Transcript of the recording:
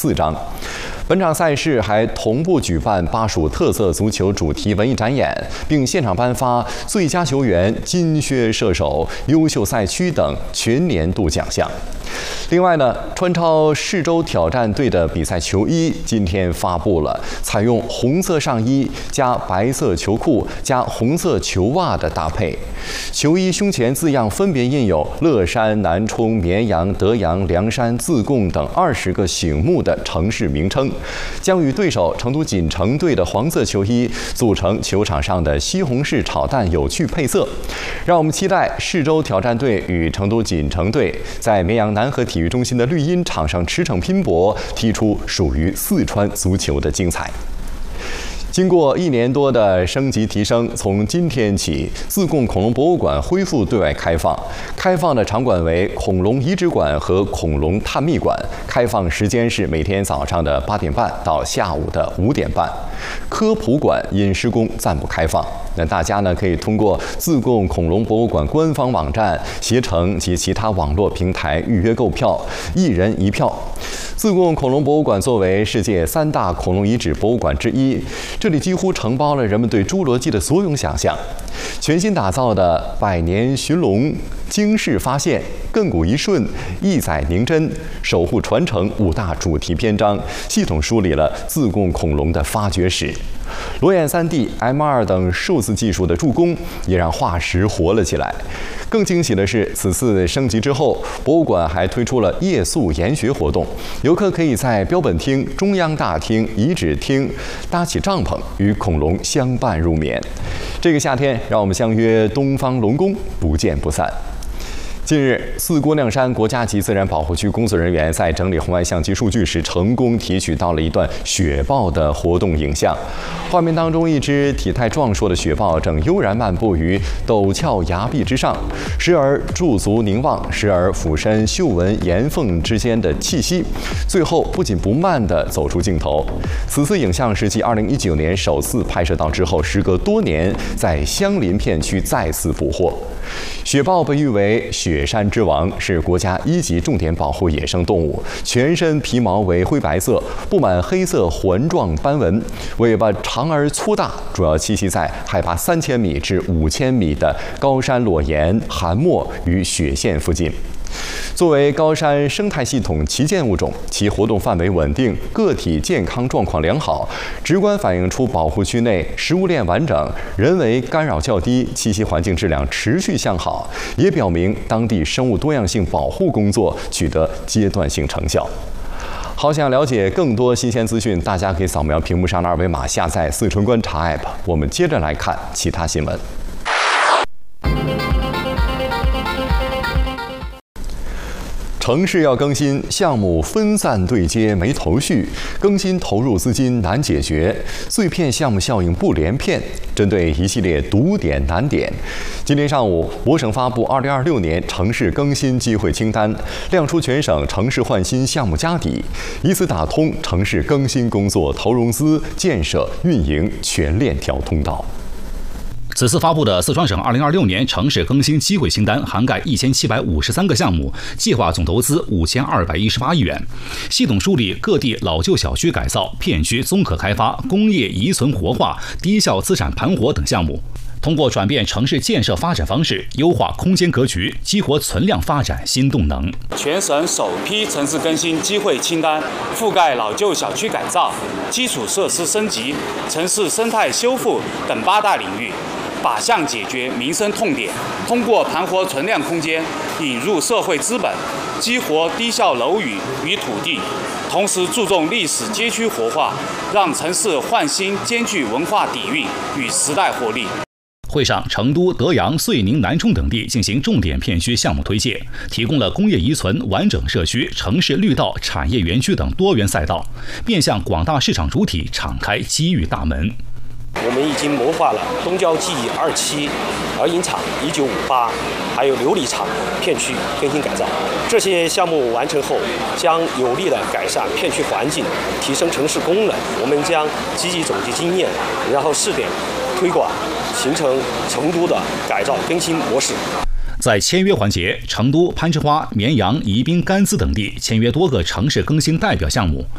4张。本场赛事还同步举办巴蜀特色足球主题文艺展演，并现场颁发最佳球员、金靴射手、优秀赛区等全年度奖项。另外呢，川超市州挑战队的比赛球衣今天发布了，采用红色上衣加白色球裤加红色球袜的搭配。球衣胸前字样分别印有乐山、南充、绵阳、德阳、凉山、自贡等20个醒目的城市名称，将与对手成都锦城队的黄色球衣组成球场上的西红柿炒蛋有趣配色。让我们期待市州挑战队与成都锦城队在绵阳南河体育中心的绿茵场上驰骋拼搏，踢出属于四川足球的精彩。经过1年多的升级提升，从今天起，自贡恐龙博物馆恢复对外开放。开放的场馆为恐龙遗址馆和恐龙探秘馆，开放时间是每天早上的8点半到下午的5点半。科普馆因施工暂不开放。那大家呢可以通过自贡恐龙博物馆官方网站、携程及其他网络平台预约购票，1人1票。自贡恐龙博物馆作为世界3大恐龙遗址博物馆之一，这里几乎承包了人们对侏罗纪的所有想象。全新打造的百年寻龙、惊世发现、亘古一瞬、一载凝真、守护传承5大主题篇章，系统梳理了自贡恐龙的发掘史。裸眼3D、M2 等数字技术的助攻，也让化石活了起来。更惊喜的是，此次升级之后，博物馆还推出了夜宿研学活动，游客可以在标本厅、中央大厅、遗址厅搭起帐篷，与恐龙相伴入眠。这个夏天，让我们相约东方龙宫，不见不散。近日，四姑娘山国家级自然保护区工作人员在整理红外相机数据时，成功提取到了一段雪豹的活动影像。画面当中，一只体态壮硕的雪豹正悠然漫步于陡峭崖壁之上，时而驻足凝望，时而俯身嗅闻岩缝之间的气息，最后不紧不慢地走出镜头。此次影像是继2019年首次拍摄到之后，时隔多年在相邻片区再次捕获。雪豹被誉为雪山之王，是国家1级重点保护野生动物，全身皮毛为灰白色，布满黑色环状斑纹，尾巴长而粗大，主要栖息在海拔3000米至5000米的高山裸岩、寒漠与雪线附近。作为高山生态系统旗舰物种，其活动范围稳定，个体健康状况良好，直观反映出保护区内食物链完整，人为干扰较低，栖息环境质量持续向好，也表明当地生物多样性保护工作取得阶段性成效。好想了解更多新鲜资讯，大家可以扫描屏幕上的2维码，下载四川观察 App。我们接着来看其他新闻。城市要更新，项目分散对接没头绪，更新投入资金难解决，碎片项目效应不连片。针对一系列堵点难点，今天上午，我省发布2026年城市更新机会清单，亮出全省城市换新项目家底，以此打通城市更新工作投融资、建设、运营全链条通道。 此次发布的四川省2026年城市更新机会清单涵盖1753个项目，计划总投资5218亿元，系统梳理各地老旧小区改造、片区综合开发、工业遗存活化、低效资产盘活等项目。通过转变城市建设发展方式，优化空间格局，激活存量发展新动能。 全省首批城市更新机会清单覆盖老旧小区改造、基础设施升级、城市生态修复等8大领域，靶向解决民生痛点，通过盘活存量空间，引入社会资本，激活低效楼宇与土地，同时注重历史街区活化，让城市焕新兼具文化底蕴与时代活力。 会上，成都、德阳、遂宁、南充等地进行重点片区项目推介，提供了工业遗存、完整社区、城市绿道、产业园区等多元赛道，面向广大市场主体敞开机遇大门。 我们已经谋划了东郊记忆2期、洱银厂1958，还有琉璃厂片区更新改造。这些项目完成后，将有力地改善片区环境，提升城市功能。我们将积极总结经验，然后试点推广，形成成都的改造更新模式。 在签约环节，成都、攀枝花、绵阳、宜宾、甘孜等地签约多个城市更新代表项目，